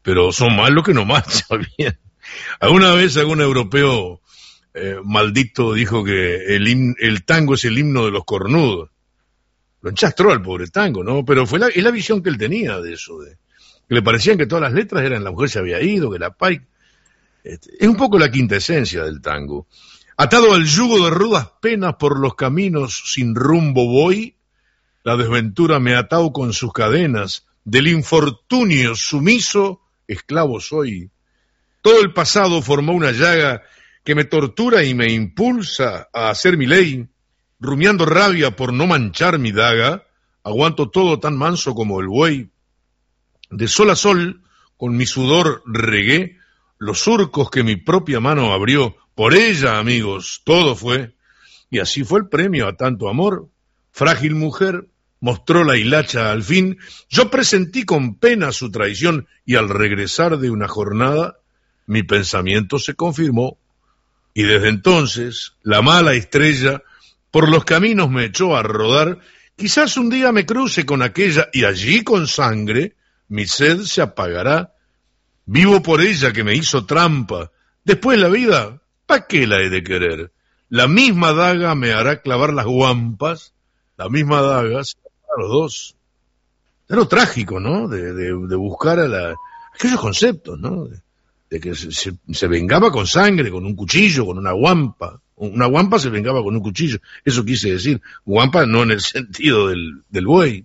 pero son más los que no marchan bien. Alguna vez algún europeo maldito dijo que el tango es el himno de los cornudos. Lo enchastró al pobre tango, ¿no? Pero es la visión que él tenía de eso, que le parecían que todas las letras eran la mujer se había ido, que la pay... es un poco la quinta esencia del tango. Atado al yugo de rudas penas por los caminos sin rumbo voy, la desventura me atao con sus cadenas, del infortunio sumiso, esclavo soy. Todo el pasado formó una llaga que me tortura y me impulsa a hacer mi ley, rumiando rabia por no manchar mi daga, aguanto todo tan manso como el buey. De sol a sol, con mi sudor regué los surcos que mi propia mano abrió, por ella, amigos, todo fue, y así fue el premio a tanto amor. Frágil mujer, mostró la hilacha al fin, yo presentí con pena su traición, y al regresar de una jornada, mi pensamiento se confirmó, y desde entonces, la mala estrella, por los caminos me echó a rodar, quizás un día me cruce con aquella, y allí con sangre, mi sed se apagará. Vivo por ella que me hizo trampa, después la vida, ¿pa' qué la he de querer? La misma daga me hará clavar las guampas, la misma daga se a los dos. Es lo trágico, ¿no? De buscar aquellos conceptos, ¿no? De que se vengaba con sangre, con un cuchillo, con una guampa. Una guampa se vengaba con un cuchillo. Eso quise decir. Guampa no en el sentido del buey.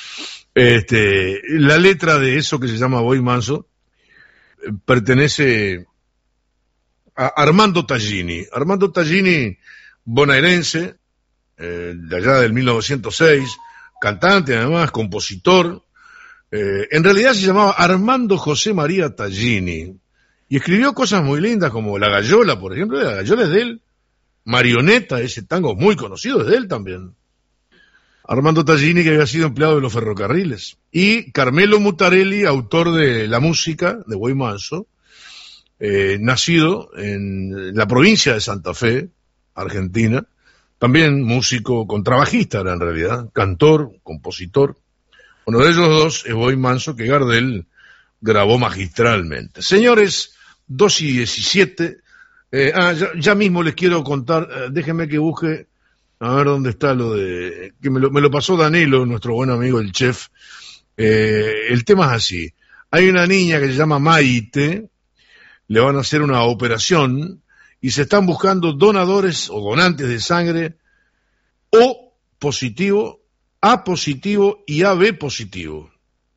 La letra de eso que se llama Buey Manso pertenece a Armando Tagini. Armando Tagini, bonaerense, de allá del 1906, cantante además, compositor. En realidad se llamaba Armando José María Tagini y escribió cosas muy lindas como La Gallola, por ejemplo. La Gallola es de él. Marioneta, ese tango muy conocido, es de él también. Armando Tagini, que había sido empleado de los ferrocarriles, y Carmelo Mutarelli, autor de la música de Buey Manso, nacido en la provincia de Santa Fe, Argentina, también músico, contrabajista era en realidad, cantor, compositor. Uno de ellos dos es Buey Manso, que Gardel grabó magistralmente. Señores, 2:17, ya mismo les quiero contar, déjenme que busque, a ver dónde está lo de, que me lo pasó Danilo, nuestro buen amigo el chef. El tema es así, hay una niña que se llama Maite, le van a hacer una operación y se están buscando donadores o donantes de sangre O positivo, A positivo y AB positivo.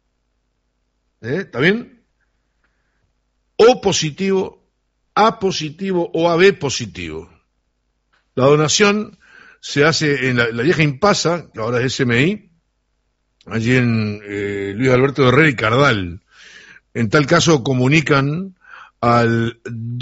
¿Está bien? O positivo, A positivo o AB positivo. La donación se hace en la vieja Impasa, que ahora es SMI, allí en Luis Alberto de Herrera y Cardal. En tal caso comunican al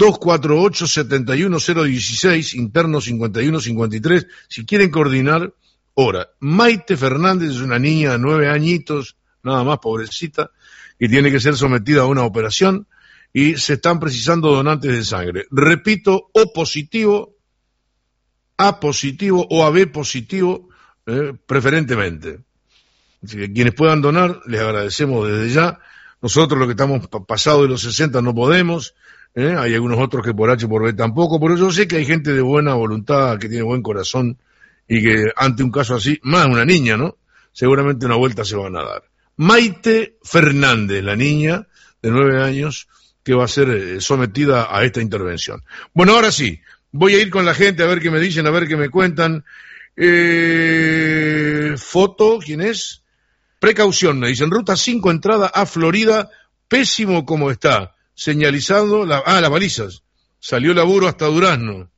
248-71016, interno 5153, si quieren coordinar hora. Maite Fernández es una niña de 9 añitos, nada más, pobrecita, que tiene que ser sometida a una operación y se están precisando donantes de sangre. Repito, O positivo, A positivo o AB positivo, preferentemente. Así que quienes puedan donar, les agradecemos desde ya. Nosotros los que estamos pasados de los 60 no podemos, hay algunos otros que por H o por B tampoco, pero yo sé que hay gente de buena voluntad, que tiene buen corazón, y que ante un caso así, más una niña, ¿no? Seguramente una vuelta se van a dar. Maite Fernández, la niña de 9 años, que va a ser sometida a esta intervención. Bueno, ahora sí, voy a ir con la gente a ver qué me dicen, a ver qué me cuentan. Foto, ¿quién es? Precaución, me dicen, ruta 5, entrada a Florida, pésimo como está, señalizando, las balizas, salió laburo hasta Durazno,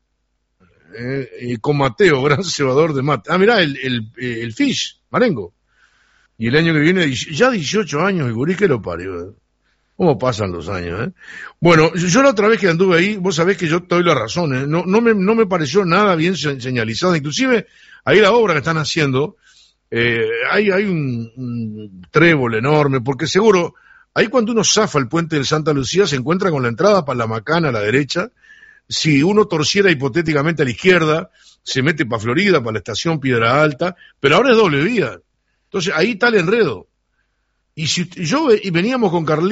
y con Mateo, gran cebador de mate. Mirá, el Fish, Marengo, y el año que viene, ya 18 años, y gurí que lo parió, ¿cómo pasan los años, Bueno, yo la otra vez que anduve ahí, vos sabés que yo te doy la razón, no me pareció nada bien señalizado, inclusive ahí la obra que están haciendo, hay un trébol enorme, porque seguro, ahí cuando uno zafa el puente de Santa Lucía se encuentra con la entrada para la Macana a la derecha, si uno torciera hipotéticamente a la izquierda, se mete para Florida, para la estación Piedra Alta, pero ahora es doble vía, entonces ahí está el enredo, y veníamos con Carlitos